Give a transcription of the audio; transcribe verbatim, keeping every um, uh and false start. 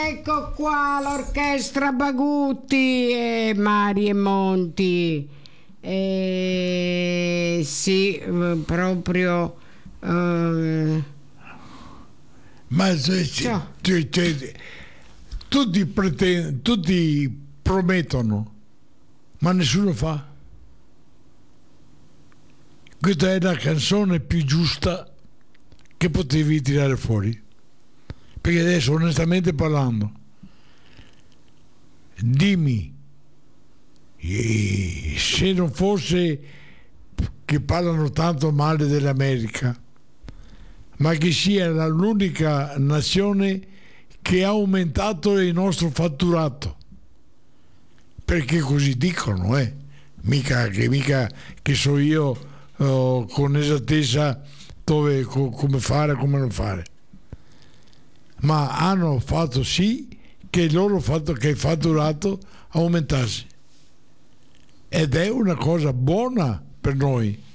Ecco qua l'orchestra Bagutti e Mari e Monti. Eh, sì, proprio. Eh, Ma se, Ciao. cioè, cioè, tutti, preten- tutti promettono, ma nessuno fa. Questa è la canzone più giusta che potevi tirare fuori. Perché adesso, onestamente parlando, dimmi, eh, se non fosse che parlano tanto male dell'America, ma che sia la- l'unica nazione che ha aumentato il nostro fatturato, perché così dicono, eh? Mica che, mica che so io oh, con esattezza dove, co- come fare, come non fare, ma hanno fatto sì che il loro fatto che il fatturato aumentasse, ed è una cosa buona per noi.